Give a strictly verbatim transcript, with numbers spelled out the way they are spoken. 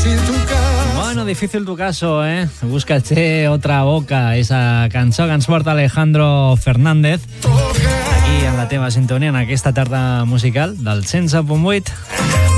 difícil tu caso. Bueno, difícil tu caso, eh? Búscate otra boca, esa cançó que ens porta Alejandro Fernández aquí en la teva sintonia en aquesta tarda musical del cent set punt vuit.